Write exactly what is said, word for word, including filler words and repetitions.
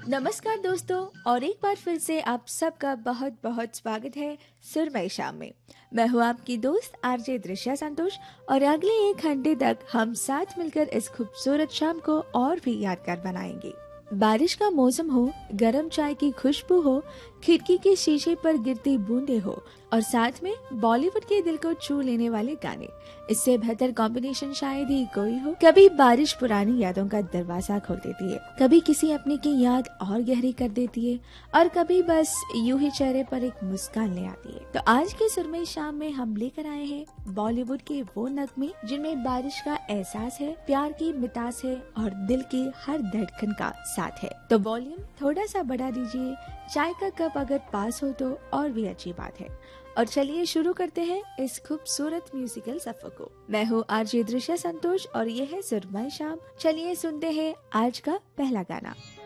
नमस्कार दोस्तों, और एक बार फिर से आप सबका बहुत बहुत स्वागत है सुरमई शाम में। मैं हूँ आपकी दोस्त आरजे दृश्या संतोष, और अगले एक घंटे तक हम साथ मिलकर इस खूबसूरत शाम को और भी यादगार बनाएंगे। बारिश का मौसम हो, गरम चाय की खुशबू हो, खिड़की के शीशे पर गिरती बूंदे हो और साथ में बॉलीवुड के दिल को छू लेने वाले गाने, इससे बेहतर कॉम्बिनेशन शायद ही कोई हो। कभी बारिश पुरानी यादों का दरवाजा खोल देती है, कभी किसी अपने की याद और गहरी कर देती है, और कभी बस यूं ही चेहरे पर एक मुस्कान ले आती है। तो आज के सुरमई शाम में हम लेकर आए हैं बॉलीवुड के वो नगमे जिनमें बारिश का एहसास है, प्यार की मिठास है और दिल की हर धड़कन का साथ है। तो वॉल्यूम थोड़ा सा बढ़ा दीजिए, चाय का कप अगर पास हो तो और भी अच्छी बात है। और चलिए शुरू करते हैं इस खूबसूरत म्यूजिकल सफर को। मैं हूँ आरजे दृश्या संतोष और ये है सुरमई शाम। चलिए सुनते हैं आज का पहला गाना।